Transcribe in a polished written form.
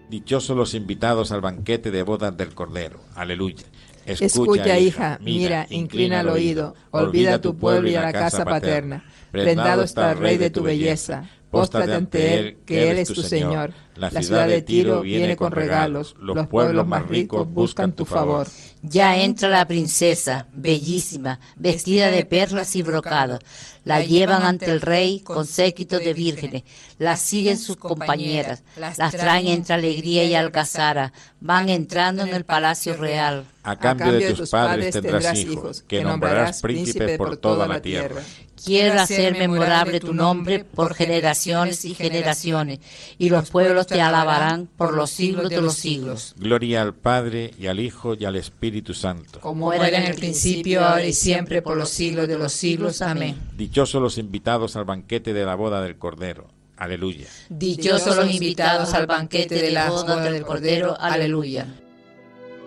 Dichosos los invitados al banquete de bodas del Cordero. Aleluya. Escucha, hija, mira, inclina el oído, olvida tu pueblo y a la casa paterna. Prendado está el Rey de tu belleza. Póstrate ante él, que él es tu Señor. La ciudad de Tiro viene con regalos, los pueblos más ricos buscan tu favor. Ya entra la princesa, bellísima, vestida de perlas y brocados. La llevan ante el rey con séquito de vírgenes. La siguen sus compañeras. Las traen entre alegría y algazara. Van entrando en el palacio real. A cambio de tus padres tendrás hijos, que nombrarás príncipes por toda la tierra. Quiero hacer memorable tu nombre por generaciones y generaciones, y los pueblos te alabarán por los siglos de los siglos. Gloria al Padre, y al Hijo, y al Espíritu Santo. Como era en el principio, ahora y siempre, por los siglos de los siglos. Amén. Dichosos los invitados al banquete de la boda del Cordero. Aleluya. Dichosos los invitados al banquete de la boda del Cordero. Aleluya.